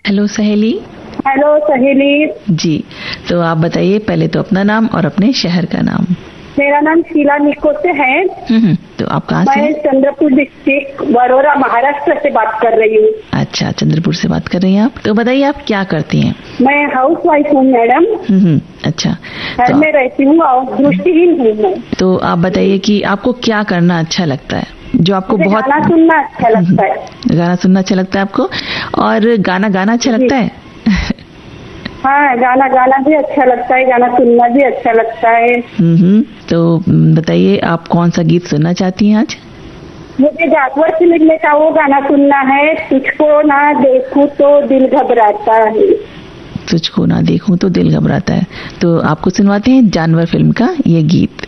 Hello सहेली। Hello सहेली जी, तो आप बताइए पहले तो अपना नाम और अपने शहर का नाम। मेरा नाम शीला निकोते है। तो आप कहाँ से? मैं चंद्रपुर डिस्ट्रिक्ट वरोरा महाराष्ट्र से बात कर रही हूँ। अच्छा, चंद्रपुर से बात कर रही हैं आप। तो बताइए आप क्या करती हैं? मैं हाउस वाइफ हूँ मैडम। अच्छा, घर में रहती हूँ और दृष्टिहीन हूँ मैं। तो आप बताइए कि आपको क्या करना अच्छा लगता है, जो आपको बहुत? गाना सुनना अच्छा लगता है। गाना सुनना अच्छा लगता है आपको, और गाना गाना अच्छा लगता है? हाँ, गाना गाना भी अच्छा लगता है, गाना सुनना भी अच्छा लगता है। तो बताइए आप कौन सा गीत सुनना चाहती हैं आज? मुझे जागवर फिल्म का वो गाना सुनना है, तुझको ना देखूं तो दिल घबराता है। तुझको ना देखूं तो दिल घबराता है। तो आपको सुनवाते हैं जानवर फिल्म का ये गीत।